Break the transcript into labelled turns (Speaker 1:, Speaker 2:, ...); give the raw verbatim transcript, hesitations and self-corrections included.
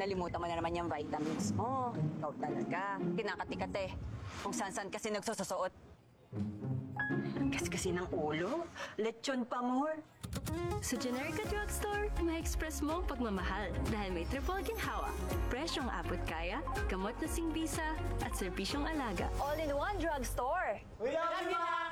Speaker 1: nalimutan mo na naman yung vitamins mo. Ikaw talaga. Kinakati-kati. Kung saan-saan kasi nagsususuot.
Speaker 2: Kasi ng ulo. Lechon pa more.
Speaker 3: Sa Generica Drugstore, ma-express mo ang pagmamahal dahil may triple ginhawa. Presyong abot kaya, gamot na singbisa, at serbisyong alaga.
Speaker 4: All-in-one drugstore.
Speaker 5: We love you,